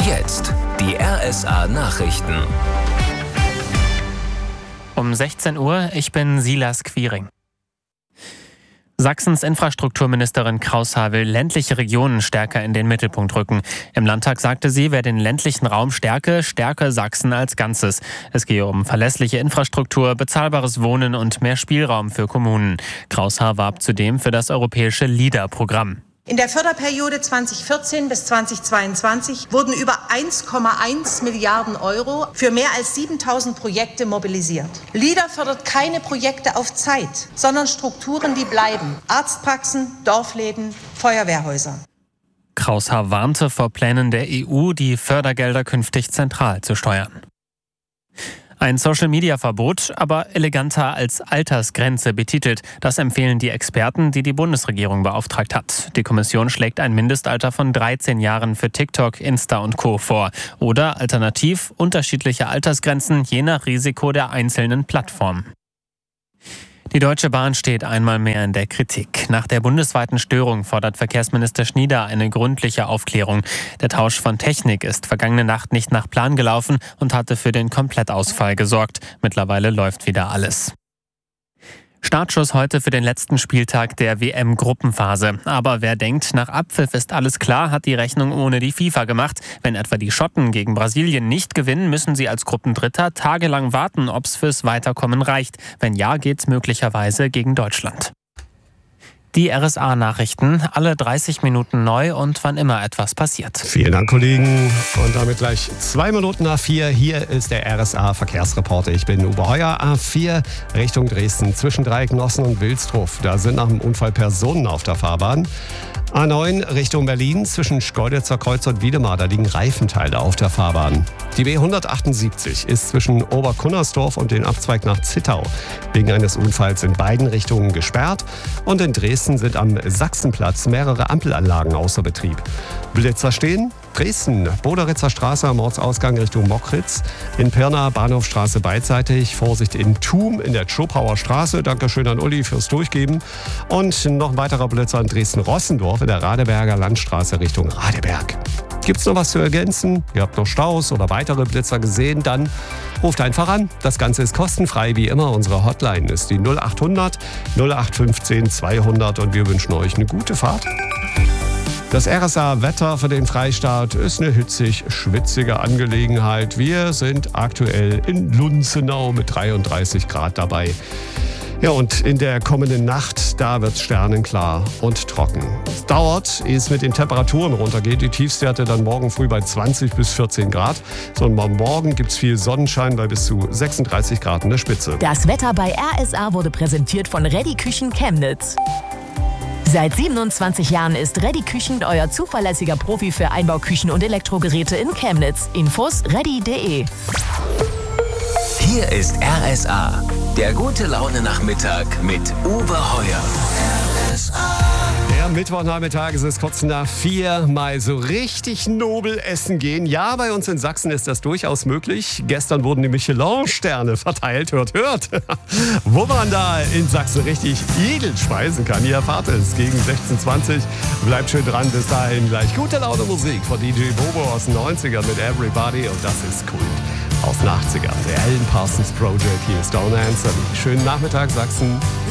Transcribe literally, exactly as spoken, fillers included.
Jetzt die R S A-Nachrichten. Um sechzehn Uhr, ich bin Silas Quiring. Sachsens Infrastrukturministerin Kraushaar will ländliche Regionen stärker in den Mittelpunkt rücken. Im Landtag sagte sie, wer den ländlichen Raum stärke, stärke Sachsen als Ganzes. Es gehe um verlässliche Infrastruktur, bezahlbares Wohnen und mehr Spielraum für Kommunen. Kraushaar warb zudem für das europäische LEADER-Programm. In der Förderperiode zweitausendvierzehn bis zweitausendzweiundzwanzig wurden über eins Komma eins Milliarden Euro für mehr als siebentausend Projekte mobilisiert. LEADER fördert keine Projekte auf Zeit, sondern Strukturen, die bleiben. Arztpraxen, Dorfläden, Feuerwehrhäuser. Kraushaar warnte vor Plänen der E U, die Fördergelder künftig zentral zu steuern. Ein Social-Media-Verbot, aber eleganter als Altersgrenze betitelt. Das empfehlen die Experten, die die Bundesregierung beauftragt hat. Die Kommission schlägt ein Mindestalter von dreizehn Jahren für TikTok, Insta und Co. vor. Oder alternativ unterschiedliche Altersgrenzen je nach Risiko der einzelnen Plattformen. Die Deutsche Bahn steht einmal mehr in der Kritik. Nach der bundesweiten Störung fordert Verkehrsminister Schnieder eine gründliche Aufklärung. Der Tausch von Technik ist vergangene Nacht nicht nach Plan gelaufen und hatte für den Komplettausfall gesorgt. Mittlerweile läuft wieder alles. Startschuss heute für den letzten Spieltag der W M-Gruppenphase. Aber wer denkt, nach Abpfiff ist alles klar, hat die Rechnung ohne die FIFA gemacht. Wenn etwa die Schotten gegen Brasilien nicht gewinnen, müssen sie als Gruppendritter tagelang warten, ob es fürs Weiterkommen reicht. Wenn ja, geht's möglicherweise gegen Deutschland. Die R S A-Nachrichten, alle dreißig Minuten neu und wann immer etwas passiert. Vielen Dank, Kollegen. Und damit gleich zwei Minuten nach vier. Hier ist der R S A-Verkehrsreporter. Ich bin Uwe Heuer, A vier Richtung Dresden, zwischen Dreiecknossen und Wilsdruf. Da sind nach dem Unfall Personen auf der Fahrbahn. A neun Richtung Berlin, zwischen Schkeuditzer Kreuz und Wiedemar, da liegen Reifenteile auf der Fahrbahn. Die B hundertachtundsiebzig ist zwischen Oberkunnersdorf und den Abzweig nach Zittau wegen eines Unfalls in beiden Richtungen gesperrt. Und in Dresden sind am Sachsenplatz mehrere Ampelanlagen außer Betrieb. Blitzer stehen. Dresden, Boderitzer Straße am Ortsausgang Richtung Mockritz. In Pirna, Bahnhofstraße beidseitig. Vorsicht in Thum in der Tschopauer Straße. Dankeschön an Uli fürs Durchgeben. Und noch ein weiterer Blitzer in Dresden-Rossendorf in der Radeberger Landstraße Richtung Radeberg. Gibt's noch was zu ergänzen? Ihr habt noch Staus oder weitere Blitzer gesehen? Dann ruft einfach an. Das Ganze ist kostenfrei wie immer. Unsere Hotline ist die null achthundert null acht fünfzehn zweihundert und wir wünschen euch eine gute Fahrt. Das R S A-Wetter für den Freistaat ist eine hitzig-schwitzige Angelegenheit. Wir sind aktuell in Lunzenau mit dreiunddreißig Grad dabei. Ja, und in der kommenden Nacht, da wird es sternenklar und trocken. Es dauert, ehe es mit den Temperaturen runtergeht. Die Tiefstwerte dann morgen früh bei zwanzig bis vierzehn Grad. So, und morgen gibt es viel Sonnenschein bei bis zu sechsunddreißig Grad in der Spitze. Das Wetter bei R S A wurde präsentiert von Reddy Küchen Chemnitz. Seit siebenundzwanzig Jahren ist Reddy Küchen euer zuverlässiger Profi für Einbauküchen und Elektrogeräte in Chemnitz. Infos reddy punkt de. Hier ist R S A, der gute Laune-Nachmittag mit Uwe Heuer. R S A. Der Mittwochnachmittag ist es kurz nach vier, mal so richtig nobel essen gehen. Ja, bei uns in Sachsen ist das durchaus möglich. Gestern wurden die Michelin-Sterne verteilt. Hört, hört. Wo man da in Sachsen richtig edel speisen kann. Ihr erfahrt es gegen sechzehn Uhr zwanzig. Bleibt schön dran. Bis dahin gleich gute Laune Musik von D J Bobo aus den neunzigern mit Everybody. Und das ist Kult aus den achtzigern. Der Alan Parsons Project. Hier ist Don't Answer Me. Schönen Nachmittag, Sachsen.